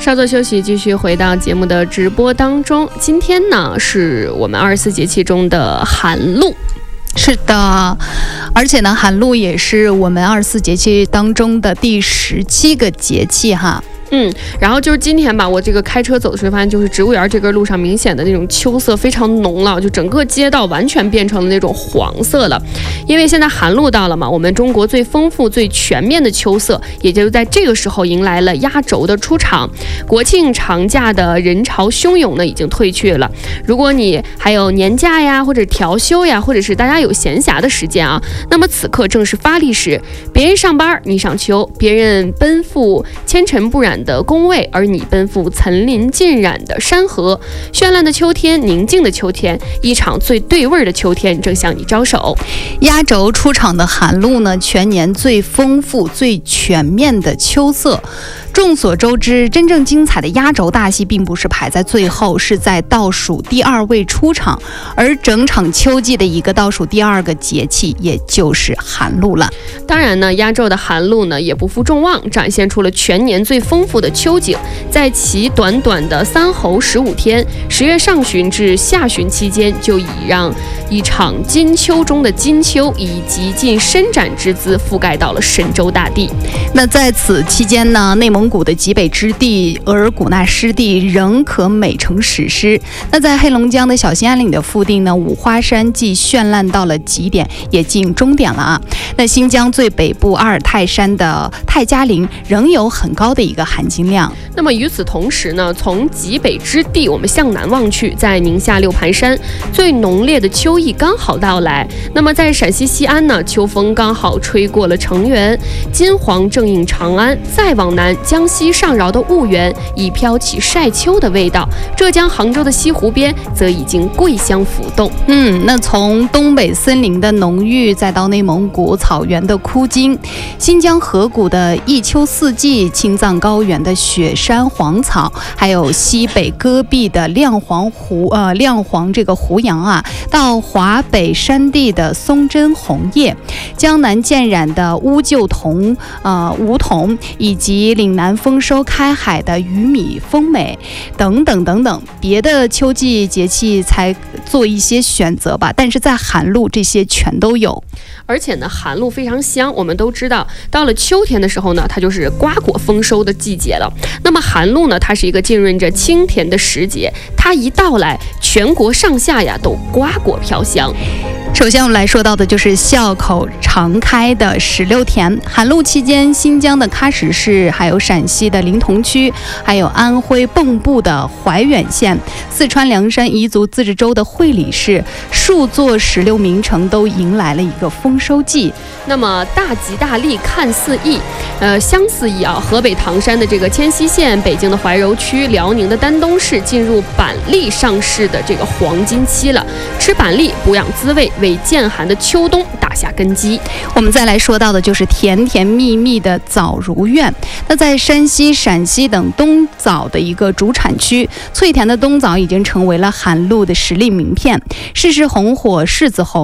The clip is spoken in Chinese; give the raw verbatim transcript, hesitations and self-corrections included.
稍作休息，继续回到节目的直播当中。今天呢，是我们二十四节气中的寒露。 是的，而且呢，寒露也是我们二十四节气当中的第十七个节气哈。 嗯，然后就是今天吧，我这个开车走的时候发现，就是植物园这根路上明显的那种秋色非常浓了，就整个街道完全变成了那种黄色了。因为现在寒露到了嘛，我们中国最丰富、最全面的秋色，也就在这个时候迎来了压轴的出场。国庆长假的人潮汹涌呢，已经退去了。如果你还有年假呀，或者调休呀，或者是大家有闲暇的时间啊，那么此刻正是发力时。别人上班，你赏秋；别人奔赴纤尘不染的宫位，而你奔赴层林尽染的山河。绚烂的秋天，宁静的秋天，一场最对味的秋天正向你招手。 压轴出场的寒露呢，全年最丰富、最全面的秋色。众所周知，真正精彩的压轴大戏并不是排在最后，是在倒数第二位出场。而整场秋季的一个倒数第二个节气，也就是寒露了。 当然呢，压轴的寒露呢，也不负众望，展现出了全年最丰富的秋景。在其短短的三候十五天，十月上旬至下旬期间，就已让一场金秋中的金秋以极尽伸展之姿覆盖到了神州大地。 那在此期间呢，内蒙古的极北之地额尔古纳湿地仍可美成史诗。那在黑龙江的小兴安岭的腹地呢，五花山既绚烂到了极点，也近终点了啊。那新疆最北部阿尔泰山的泰加林仍有很高的一个含金量。 那么与此同时呢，从极北之地我们向南望去，在宁夏六盘山，最浓烈的秋意刚好到来。那么在陕西西安呢，秋风刚好吹过了成原，金黄正映长安。再往南，江西上饶的婺源已飘起晒秋的味道，浙江杭州的西湖边则已经桂香浮动。 嗯，那从东北森林的浓郁，再到内蒙古草原的枯金，新疆河谷的一秋四季，青藏高原的雪山黄草，还有西北戈壁的亮黄湖呃亮黄这个湖杨啊，到华北山地的松针红叶，江南渐染的乌桕桐呃梧桐，以及岭南丰收开海的鱼米丰美等等等等。别的秋季节气才做一些选择吧，但是在寒露这些全都有。 而且呢，寒露非常香，我们都知道，到了秋天的时候呢，它就是瓜果丰收的季节了。那么寒露呢，它是一个浸润着清甜的时节，它一到来，全国上下呀都瓜果飘香。 首先我们来说到的就是笑口常开的石榴田。寒露期间，新疆的喀什市，还有陕西的临潼区，还有安徽蚌埠的怀远县，四川凉山彝族自治州的会理市，数座石榴名城都迎来了一个丰收季。 那么大吉大利看似易，呃，相似易啊。河北唐山的这个迁西县，北京的怀柔区，辽宁的丹东市，进入板栗上市的这个黄金期了。吃板栗补养滋味，为渐寒的秋冬打下根基。 我们再来说到的就是甜甜蜜蜜的枣如愿。那在山西、陕西等冬枣的一个主产区，脆甜的冬枣已经成为了寒露的实力名片。世事红火柿子红，